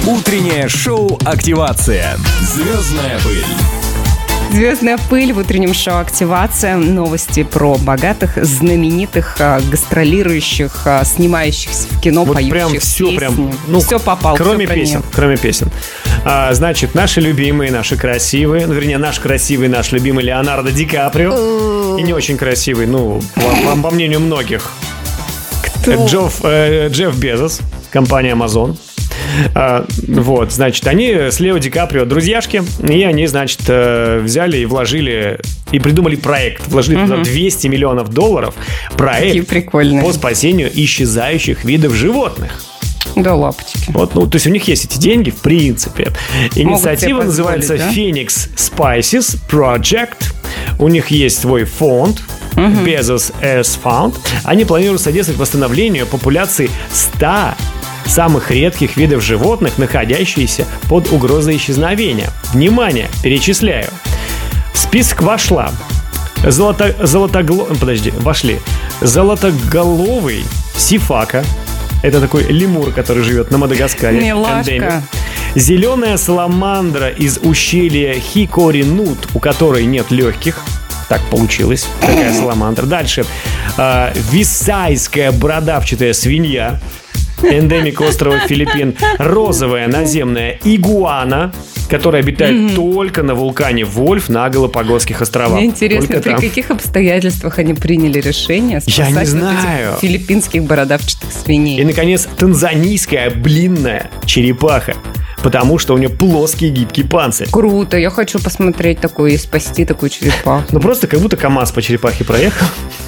Утреннее шоу «Активация». Звездная пыль. Звездная пыль в утреннем шоу «Активация». Новости про богатых, знаменитых, гастролирующих, снимающихся в кино, вот поющих прям все, песни. прям, все попало. Кроме все песен. Кроме песен. Значит, наши любимые, наши красивые, вернее, наш красивый, наш любимый Леонардо Ди Каприо. И не очень красивый, по мнению многих. Джефф Безос, компания Amazon. Вот, значит, они с Лео Ди Каприо друзьяшки, и они, значит, взяли и вложили, и придумали проект. Вложили туда $200 миллионов. Проект по спасению исчезающих видов животных. Да, лапочки. Вот, то есть у них есть эти деньги, в принципе. Инициатива называется Phoenix Spices Project. У них есть свой фонд, Bezos S Fund. Они планируют содействовать восстановлению популяции 100 самых редких видов животных, находящихся под угрозой исчезновения. Внимание, перечисляю. В список вошли золотоголовый сифака. Это такой лемур, который живет на Мадагаскаре. Милашка. Зеленая саламандра из ущелья Хикоринут, у которой нет легких. Так получилось. Такая саламандра. Дальше. Висайская бородавчатая свинья. Эндемик острова Филиппин. Розовая наземная игуана, которая обитает только на вулкане Вольф на Галапагосских островах. Мне интересно, при каких обстоятельствах они приняли решение спасать этих филиппинских бородавчатых свиней. И, наконец, танзанийская блинная черепаха, потому что у нее плоский гибкий панцирь. Круто, я хочу посмотреть такую и спасти такую черепаху. Просто как будто КамАЗ по черепахе проехал.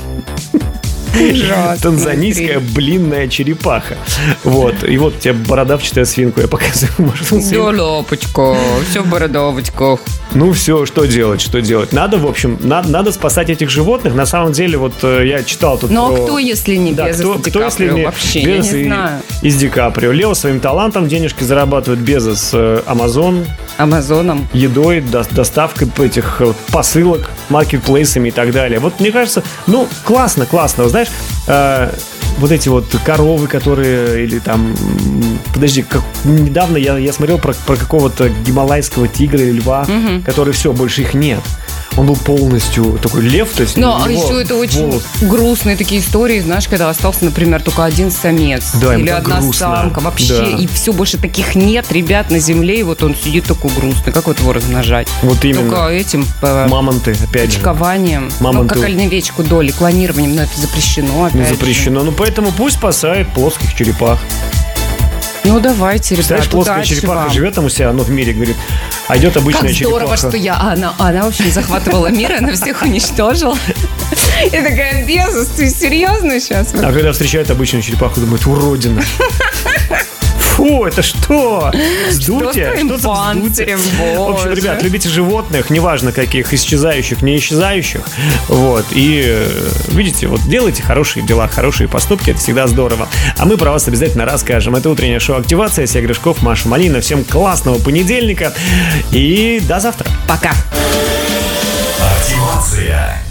Танзанийская блинная черепаха. Вот. И вот тебе бородавчатая свинку я показываю. Все, лапочка, все в бородавочках. Ну все, что делать? Надо, в общем, надо спасать этих животных. На самом деле, вот я читал тут. Ну а кто, если не Безос, Ди Каприо? Вообще, я не знаю. Из Ди Каприо. Лео своим талантом денежки зарабатывает, Безос Амазоном, едой, доставкой этих посылок, маркетплейсами и так далее. Вот мне кажется, классно. Знаешь, вот эти вот коровы, которые, или там, подожди, недавно я смотрел про какого-то гималайского тигра или льва, который все, больше их нет. Он был полностью такой лев, то есть. А еще это очень грустные такие истории, знаешь, когда остался, например, только один самец, да, или одна самка, вообще, да. И все, больше таких нет, ребят, на земле, и вот он сидит такой грустный. Как вот его размножать? Вот именно. Только этим мамонты, опять же. Почкованием. Как оленевечку доли, клонированием, но это запрещено, опять же. Запрещено, поэтому пусть спасает плоских черепах. Давайте, ребята, знаешь, плоская черепаха живет там у себя, в мире, говорит, а идет обычная черепаха. Как здорово, что она вообще захватывала мир, она всех уничтожила. И такая: Безос, ты серьезно сейчас? А когда встречает обычную черепаху, думает: уродина. Фу, это что? Вздутие? Что за панцирем? В общем, ребят, любите животных, неважно каких, исчезающих, не исчезающих. Вот. И видите, вот делайте хорошие дела, хорошие поступки, это всегда здорово. А мы про вас обязательно расскажем. Это утреннее шоу «Активация». Сергей Гришков, Маша Малина. Всем классного понедельника и до завтра. Пока. Активация.